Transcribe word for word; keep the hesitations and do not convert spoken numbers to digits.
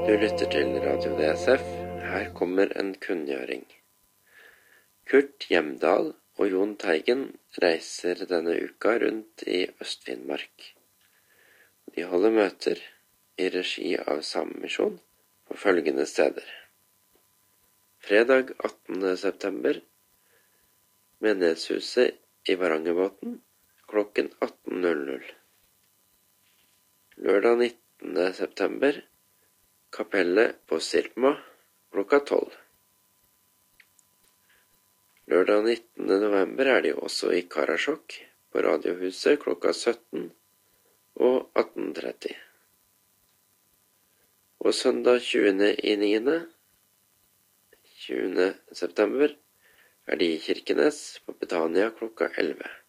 Du lytter til Radio D S F. Her kommer en kunngjøring. Kurt Hjemdal og Jon Teigen reiser denne uka rundt i Øst-Finnmark. De holder møter i regi av Samemisjon på følgende steder. Fredag attende september, Menighetshuset i Varangerbotn klokken atten null null. Lørdag nittende september, Kapellet på Sirma klokka tolv. Lørdag nittende november er de også i Karasjok på Radiohuset klokka sytten og atten tretti. Og søndag tjuende i niende, tjuende september, er de i Kirkenes på Betania klokka elleve.